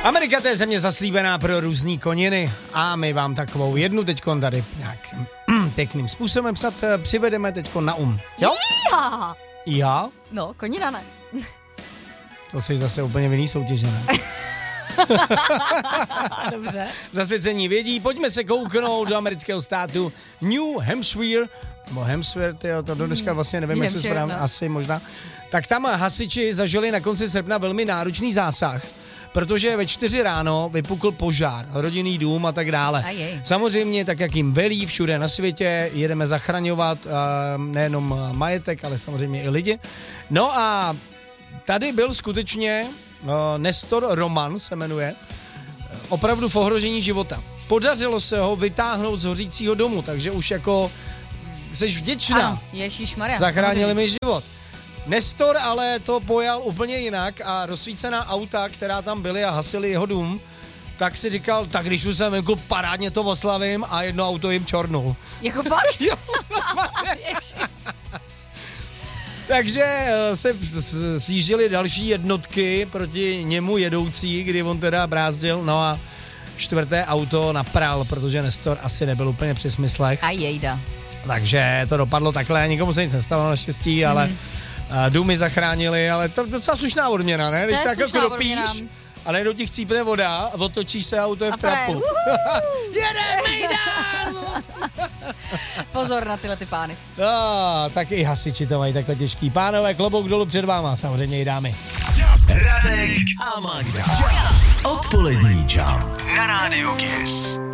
Amerika, to je země zaslíbená pro různý koniny a my vám takovou jednu teďkon tady nějakým pěkným způsobem snad přivedeme teďkon na Jo? Jíha! Já? No, konina ne. To jsi zase úplně v jiný soutěži, ne? Dobře. Zasvěcení vědí, pojďme se kouknout do amerického státu New Hampshire, nebo Hampshire, to do dneška vlastně nevím, jak se správně, asi možná. Tak tam hasiči zažili na konci srpna velmi náročný zásah, protože ve 4 ráno vypukl požár, rodinný dům a tak dále. Samozřejmě, tak jak jim velí všude na světě, jedeme zachraňovat nejenom majetek, ale samozřejmě i lidi. No a tady byl skutečně Nestor Roman se jmenuje, opravdu v ohrožení života. Podařilo se ho vytáhnout z hořícího domu, takže už jako seš vděčná. Ano, ježišmarja. Zachránili mi život. Nestor ale to pojal úplně jinak a rozsvícená auta, která tam byly a hasili jeho dům, tak si říkal, tak když už jsem venku, parádně to oslavím a jedno auto jim čornul. Jako fakt? Jo, takže se sjížděly další jednotky proti němu jedoucí, kdy on teda brázdil, no a 4. auto napral, protože Nestor asi nebyl úplně při smyslech. A jejda. Takže to dopadlo takhle, nikomu se nic nestalo naštěstí, ale důmy zachránili, ale to je docela slušná odměna, ne? Když se tak jako dopíš a najednou ti chcípne voda a otočíš se a auto je v trapu. Jedeme dál! Pozor na tyhle ty pány. Tak i hasiči to mají takhle těžký. Pánové, klobouk dolů před váma, samozřejmě i dámy. Radek a Magda. Odpolední jump na Rádiu Kiss.